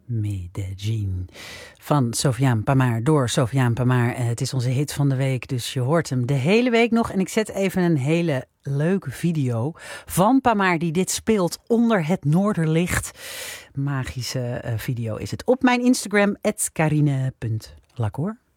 Medellin van Sofiane Pamar door Sofiane Pamar. Het is onze hit van de week, dus je hoort hem de hele week nog. En ik zet even een hele leuke video van Pamar die dit speelt onder het noorderlicht. Magische video is het op mijn Instagram @karine.lacour.